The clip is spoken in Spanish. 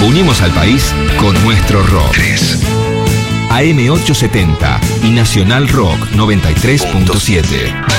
Unimos al país con nuestro rock. 3. AM870 y Nacional Rock 93.7.